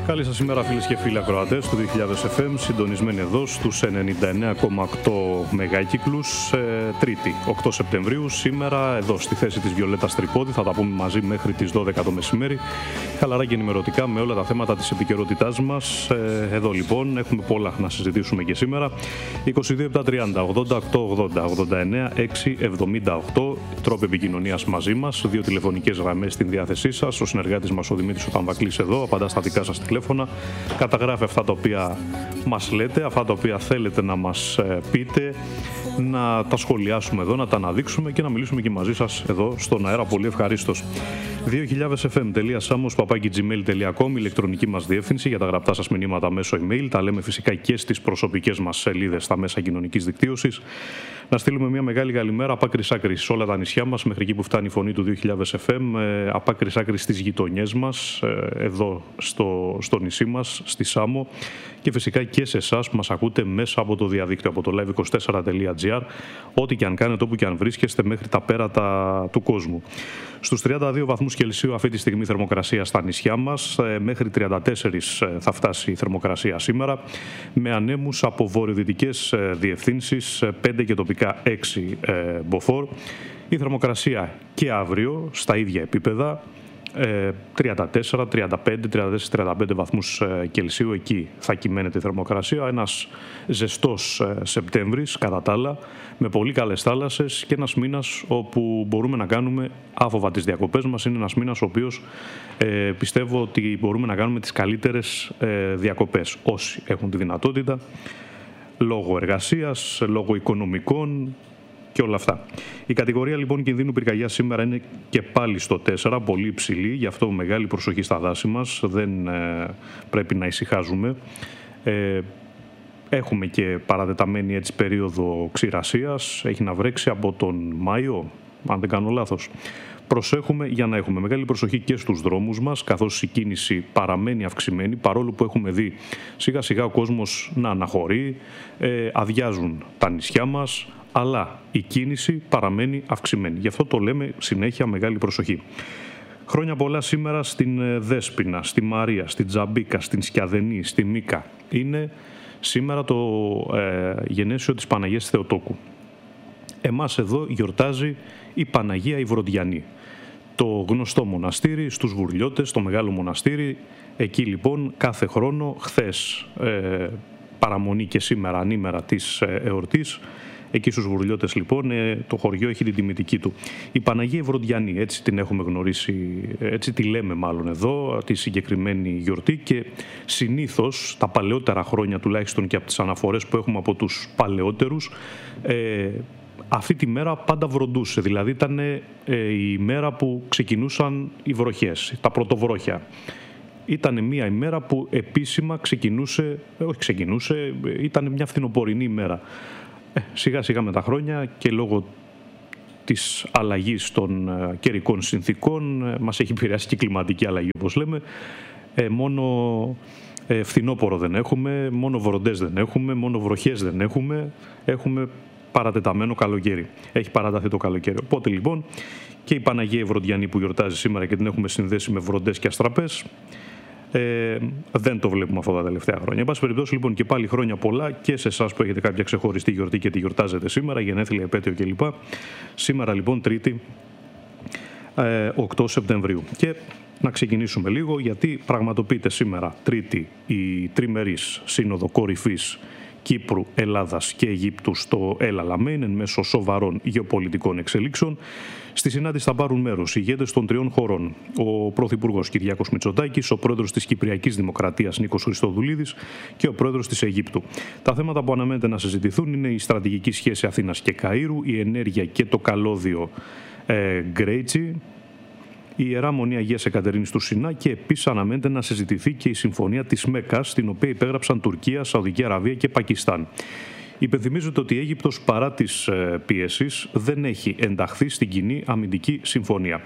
Καλή σας ημέρα φίλες και φίλοι ακροατές του 2000 FM, συντονισμένοι εδώ στους 99,8 μεγάκυκλους, Τρίτη, 8 Σεπτεμβρίου, σήμερα εδώ στη θέση της Βιολέτας Τρυπώδη, θα τα πούμε μαζί μέχρι τις 12 το μεσημέρι, χαλαρά και ενημερωτικά με όλα τα θέματα της επικαιρότητάς μας. Εδώ λοιπόν έχουμε πολλά να συζητήσουμε και σήμερα. 22-30, 88-80, 89-6-78, τρόποι επικοινωνίας μαζί μας, δύο τηλεφωνικές γραμμές στην διάθεσή σας, ο συνεργάτης μας ο Δημήτρης ο Ταμβακλής εδώ, απαντά στα δικά σας τηλέφωνα, καταγράφει αυτά τα οποία μας λέτε, αυτά τα οποία θέλετε να μας πείτε, να τα σχολιάσουμε εδώ, να τα αναδείξουμε και να μιλήσουμε και μαζί σας εδώ στον αέρα, πολύ ευχαρίστως. 2000fm.samos@gmail.com, ηλεκτρονική μας διεύθυνση για τα γραπτά σας μηνύματα μέσω email. Τα λέμε φυσικά και στις προσωπικές μας σελίδες στα μέσα κοινωνικής δικτύωσης. Να στείλουμε μια μεγάλη καλημέρα από άκρης άκρης σε όλα τα νησιά μας, μέχρι εκεί που φτάνει η φωνή του 2000 FM, από άκρης άκρης στις γειτονιές μας, εδώ στο νησί μας, στη Σάμο, και φυσικά και σε εσάς που μας ακούτε μέσα από το διαδίκτυο, από το live24.gr, ό,τι και αν κάνετε, όπου και αν βρίσκεστε, μέχρι τα πέρατα του κόσμου. Στους 32 βαθμούς Κελσίου αυτή τη στιγμή θερμοκρασία στα νησιά μας, μέχρι 34 θα φτάσει η θερμοκρασία σήμερα, με ανέμους από βορειοδυτικές διευθύνσεις, 5 και τοπικά 6 μποφόρ. Η θερμοκρασία και αύριο στα ίδια επίπεδα, 34, 35, 34, 35 βαθμούς Κελσίου, εκεί θα κυμαίνεται η θερμοκρασία. Ένας ζεστός Σεπτέμβρης, κατά τα άλλα, με πολύ καλές θάλασσες και ένας μήνας όπου μπορούμε να κάνουμε άφοβα τις διακοπές μας. Είναι ένας μήνας ο οποίος πιστεύω ότι μπορούμε να κάνουμε τις καλύτερες διακοπές όσοι έχουν τη δυνατότητα, λόγω εργασίας, λόγω οικονομικών και όλα αυτά. Η κατηγορία λοιπόν κινδύνου πυρκαγιάς σήμερα είναι και πάλι στο 4, πολύ υψηλή, γι' αυτό μεγάλη προσοχή στα δάση μας, δεν πρέπει να ησυχάζουμε. Έχουμε και παρατεταμένη έτσι περίοδο ξηρασίας, έχει να βρέξει από τον Μάιο, αν δεν κάνω λάθος. Προσέχουμε για να έχουμε μεγάλη προσοχή και στους δρόμους μας, καθώς η κίνηση παραμένει αυξημένη, παρόλο που έχουμε δει σιγά σιγά ο κόσμος να αναχωρεί, αδειάζουν τα νησιά μας, αλλά η κίνηση παραμένει αυξημένη. Γι' αυτό το λέμε συνέχεια μεγάλη προσοχή. Χρόνια πολλά σήμερα στην Δέσποινα, στη Μαρία, στην Τζαμπίκα, στην Σκιαδενή, στη Μίκα. Είναι σήμερα το γενέσιο της Παναγίας Θεοτόκου. Εμάς εδώ γιορτάζει η Παναγία η Βρωδιανή. Το γνωστό μοναστήρι στους Βουρλιώτες, το μεγάλο μοναστήρι. Εκεί λοιπόν κάθε χρόνο, χθες παραμονή και σήμερα ανήμερα της εορτής, εκεί στους Βουρλιώτες λοιπόν το χωριό έχει την τιμητική του. Η Παναγία η Βρωδιανή, έτσι την έχουμε γνωρίσει, έτσι τη λέμε μάλλον εδώ, τη συγκεκριμένη γιορτή, και συνήθως τα παλαιότερα χρόνια, τουλάχιστον και από τις αναφορές που έχουμε από τους παλαιότερους, αυτή τη μέρα πάντα βροντούσε, δηλαδή ήταν η μέρα που ξεκινούσαν οι βροχές, τα πρωτοβρόχια. Ήταν μια ημέρα που επίσημα ήταν μια φθινοπορεινή ημέρα. Σιγά σιγά με τα χρόνια και λόγω της αλλαγής των καιρικών συνθήκων μας έχει επηρεάσει και η κλιματική αλλαγή, όπως λέμε. Μόνο φθινόπορο δεν έχουμε, μόνο βροντές δεν έχουμε, μόνο βροχές δεν έχουμε. Έχουμε παρατεταμένο καλοκαίρι. Έχει παραταθεί το καλοκαίρι. Οπότε λοιπόν και η Παναγία η Βρωδιανή που γιορτάζει σήμερα και την έχουμε συνδέσει με βροντές και αστραπές, δεν το βλέπουμε αυτά τα τελευταία χρόνια. Εν πάση περιπτώσει λοιπόν και πάλι χρόνια πολλά και σε εσάς που έχετε κάποια ξεχωριστή γιορτή και τη γιορτάζετε σήμερα, γενέθλια, επέτειο κλπ. Σήμερα λοιπόν Τρίτη 8 Σεπτεμβρίου. Και να ξεκινήσουμε λίγο, γιατί πραγματοποιείται σήμερα Τρίτη η τριμερής Σύνοδο Κορυφής Κύπρου, Ελλάδας και Αιγύπτου στο El Alamein, εν μέσω σοβαρών γεωπολιτικών εξελίξεων. Στη συνάντηση θα πάρουν μέρος ηγέτες των τριών χωρών: ο Πρωθυπουργός Κυριάκος Μητσοτάκης, ο Πρόεδρος της Κυπριακής Δημοκρατίας Νίκος Χριστοδουλίδης και ο Πρόεδρος της Αιγύπτου. Τα θέματα που αναμένεται να συζητηθούν είναι η στρατηγική σχέση Αθήνας και Καΐρου, η ενέργεια και το καλώδιο Γκρέιτσι, η Ιερά Μονή Αγίας Εκατερίνης του Σινά, και επίσης αναμένεται να συζητηθεί και η συμφωνία της Μέκκας, την οποία υπέγραψαν Τουρκία, Σαουδική Αραβία και Πακιστάν. Υπενθυμίζεται ότι η Αίγυπτος, παρά τις πιέσεις, δεν έχει ενταχθεί στην κοινή αμυντική συμφωνία.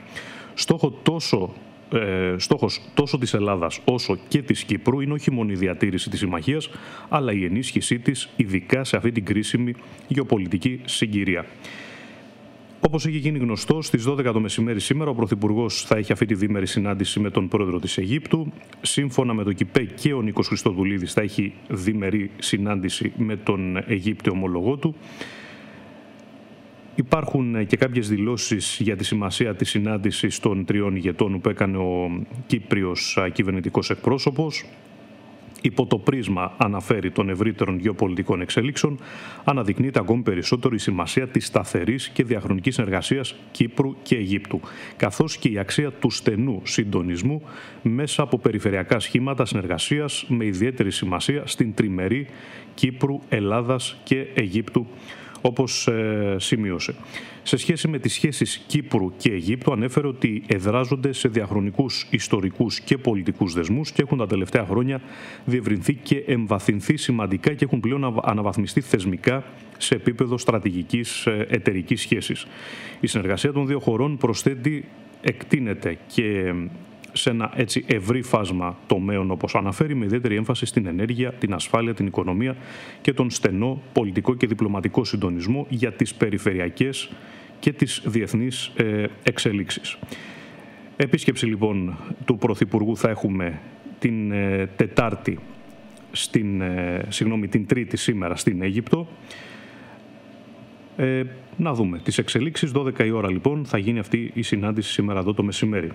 Στόχος τόσο της Ελλάδας όσο και της Κύπρου είναι όχι μόνο η διατήρηση της συμμαχίας, αλλά η ενίσχυσή της, ειδικά σε αυτή την κρίσιμη γεωπολιτική συγκυρία. Όπως έχει γίνει γνωστό, στις 12 το μεσημέρι σήμερα ο Πρωθυπουργός θα έχει αυτή τη διήμερη συνάντηση με τον πρόεδρο της Αιγύπτου. Σύμφωνα με το ΚΙΠΕ και ο Νίκος Χριστοδουλίδης θα έχει διήμερη συνάντηση με τον Αιγύπτιο ομολογό του. Υπάρχουν και κάποιες δηλώσεις για τη σημασία της συνάντησης των τριών ηγετών που έκανε ο Κύπριος κυβερνητικός εκπρόσωπος. Υπό το πρίσμα, αναφέρει, των ευρύτερων γεωπολιτικών εξελίξεων, αναδεικνύεται ακόμη περισσότερο η σημασία της σταθερής και διαχρονικής συνεργασίας Κύπρου και Αιγύπτου, καθώς και η αξία του στενού συντονισμού μέσα από περιφερειακά σχήματα συνεργασίας με ιδιαίτερη σημασία στην τριμερή Κύπρου, Ελλάδας και Αιγύπτου, όπως σημείωσε. Σε σχέση με τις σχέσεις Κύπρου και Αιγύπτου, ανέφερε ότι εδράζονται σε διαχρονικούς ιστορικούς και πολιτικούς δεσμούς και έχουν τα τελευταία χρόνια διευρυνθεί και εμβαθυνθεί σημαντικά και έχουν πλέον αναβαθμιστεί θεσμικά σε επίπεδο στρατηγικής εταιρικής σχέσης. Η συνεργασία των δύο χωρών, προσθέτει, εκτείνεται και σε ένα έτσι ευρύ φάσμα τομέων, όπως αναφέρει, με ιδιαίτερη έμφαση στην ενέργεια, την ασφάλεια, την οικονομία και τον στενό πολιτικό και διπλωματικό συντονισμό για τις περιφερειακές και τις διεθνείς εξελίξεις. Επίσκεψη λοιπόν του Πρωθυπουργού θα έχουμε την Τετάρτη, την Τρίτη σήμερα στην Αίγυπτο. Να δούμε τις εξελίξεις. 12 η ώρα λοιπόν θα γίνει αυτή η συνάντηση σήμερα εδώ το μεσημέρι.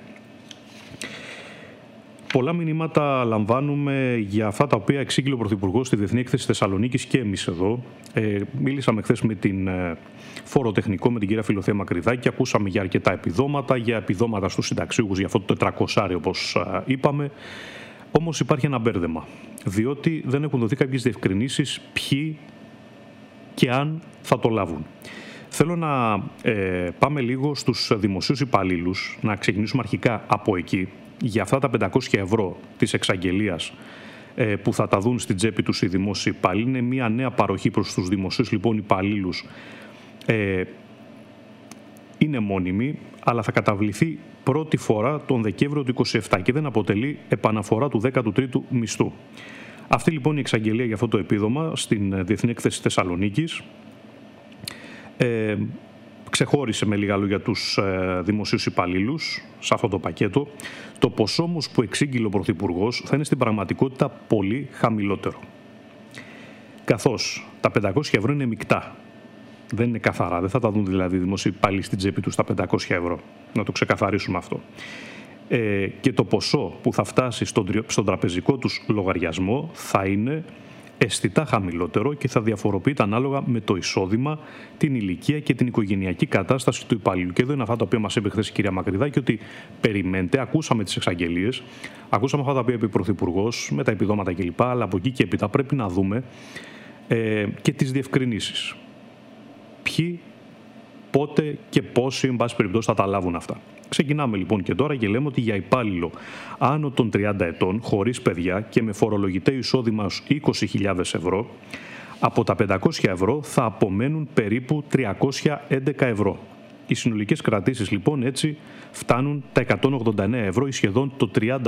Πολλά μηνύματα λαμβάνουμε για αυτά τα οποία εξήγηλε ο Πρωθυπουργός στη Διεθνή Έκθεση Θεσσαλονίκης και εμείς εδώ. Μίλησαμε χθες με την φοροτεχνικό, με την κυρία Φιλοθέα Μακρυδάκη, ακούσαμε για αρκετά επιδόματα, για επιδόματα στους συνταξιούχους, για αυτό το 400 όπως είπαμε. Όμως υπάρχει ένα μπέρδεμα, διότι δεν έχουν δοθεί κάποιες διευκρινήσεις ποιοι και αν θα το λάβουν. Θέλω να πάμε λίγο στους δημοσίους υπαλλήλους, να ξεκινήσουμε αρχικά από εκεί. Για αυτά τα 500 ευρώ της εξαγγελίας που θα τα δουν στην τσέπη τους οι δημόσιοι υπάλληλοι, είναι μια νέα παροχή προς τους δημοσίους λοιπόν υπαλλήλους. Είναι μόνιμη, αλλά θα καταβληθεί πρώτη φορά τον Δεκέμβριο του 2027 και δεν αποτελεί επαναφορά του 13ου μισθού. Αυτή λοιπόν η εξαγγελία για αυτό το επίδομα στην Διεθνή Έκθεση Θεσσαλονίκης ξεχώρισε με λίγα λόγια τους δημοσίους υπαλλήλους σε αυτό το πακέτο. Το ποσό όμως που εξήγηλε ο Πρωθυπουργός θα είναι στην πραγματικότητα πολύ χαμηλότερο. Καθώς τα 500 ευρώ είναι μεικτά. Δεν είναι καθαρά. Δεν θα τα δουν δηλαδή οι δημοσίοι υπάλληλοι στην τσέπη τους τα 500 ευρώ. Να το ξεκαθαρίσουμε αυτό. Και το ποσό που θα φτάσει στον τραπεζικό τους λογαριασμό θα είναι αισθητά χαμηλότερο και θα διαφοροποιείται ανάλογα με το εισόδημα, την ηλικία και την οικογενειακή κατάσταση του υπαλλήλου. Και εδώ είναι αυτά τα οποία μας είπε χθες η κυρία Μακρυδάκη, ότι περιμένετε, ακούσαμε τις εξαγγελίες, ακούσαμε αυτά τα οποία είπε ο Πρωθυπουργός με τα επιδόματα κλπ. Αλλά από εκεί και έπειτα πρέπει να δούμε και τις διευκρινήσεις. Ποιοι, πότε και πόσοι, εν πάση περιπτώσει, θα τα λάβουν αυτά. Ξεκινάμε λοιπόν και τώρα και λέμε ότι για υπάλληλο άνω των 30 ετών, χωρίς παιδιά και με φορολογητέο εισόδημα ως 20.000 ευρώ, από τα 500 ευρώ θα απομένουν περίπου 311 ευρώ. Οι συνολικές κρατήσεις λοιπόν έτσι φτάνουν τα 189 ευρώ ή σχεδόν το 30